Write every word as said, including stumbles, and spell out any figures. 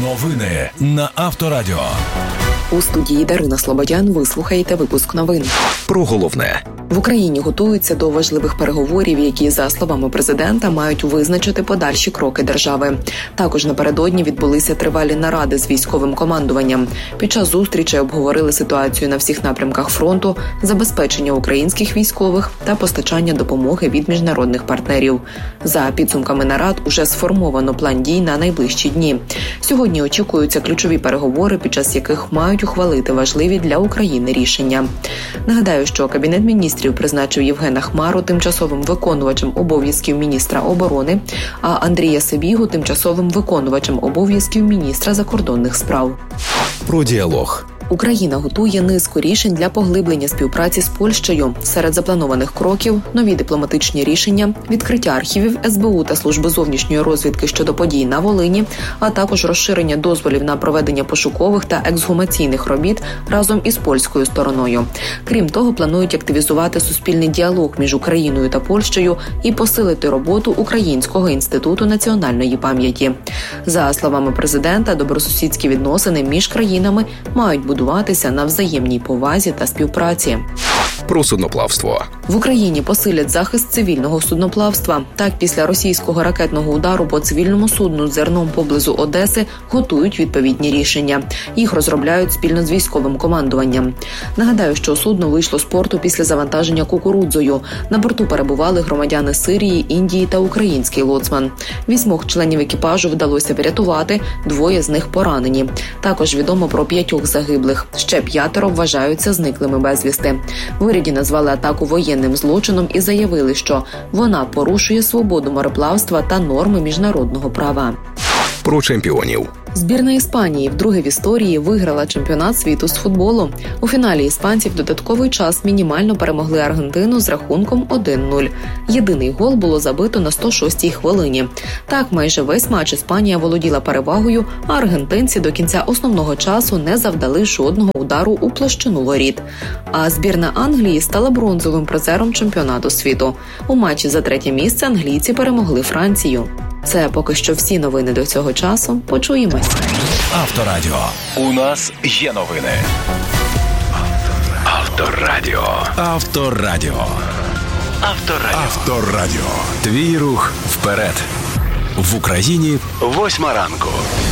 Новини на Авторадіо. У студії Дарина Слободян ви слухаєте випуск новин. Про головне. В Україні готуються до важливих переговорів, які, за словами президента, мають визначити подальші кроки держави. Також напередодні відбулися тривалі наради з військовим командуванням. Під час зустрічей обговорили ситуацію на всіх напрямках фронту, забезпечення українських військових та постачання допомоги від міжнародних партнерів. За підсумками нарад уже сформовано план дій на найближчі дні. Сьогодні очікуються ключові переговори, під час яких мають ухвалити важливі для України рішення. Нагадаю, що Кабінет міністрів призначив Євгена Хмару тимчасовим виконувачем обов'язків міністра оборони, а Андрія Сибігу – тимчасовим виконувачем обов'язків міністра закордонних справ. Про діалог. Україна готує низку рішень для поглиблення співпраці з Польщею. Серед запланованих кроків – нові дипломатичні рішення, відкриття архівів ес бе у та Служби зовнішньої розвідки щодо подій на Волині, а також розширення дозволів на проведення пошукових та ексгумаційних робіт разом із польською стороною. Крім того, планують активізувати суспільний діалог між Україною та Польщею і посилити роботу Українського інституту національної пам'яті. За словами президента, добросусідські відносини між країнами мають бути будуватися на взаємній повазі та співпраці. Про судноплавство. В Україні посилять захист цивільного судноплавства. Так, після російського ракетного удару по цивільному судну з зерном поблизу Одеси готують відповідні рішення. Їх розробляють спільно з військовим командуванням. Нагадаю, що судно вийшло з порту після завантаження кукурудзою. На борту перебували громадяни Сирії, Індії та український лоцман. Вісьмох членів екіпажу вдалося врятувати, двоє з них поранені. Також відомо про п'ятьох загиблих. Ще п'ятеро вважаються зниклими безвісти. В уряді назвали атаку воєнним злочином і заявили, що вона порушує свободу мореплавства та норми міжнародного права. Про чемпіонів. Збірна Іспанії вдруге в історії виграла чемпіонат світу з футболу. У фіналі іспанці в додатковий час мінімально перемогли Аргентину з рахунком один нуль. Єдиний гол було забито на сто шостій хвилині. Так, майже весь матч Іспанія володіла перевагою, а аргентинці до кінця основного часу не завдали жодного удару у площину воріт. А збірна Англії стала бронзовим призером чемпіонату світу. У матчі за третє місце англійці перемогли Францію. Це поки що всі новини до цього часу. Почуємось. Авторадіо. У нас є новини. Авторадіо. Авторадіо. Авторадіо. Авторадіо. Твій рух вперед. В Україні восьма ранку.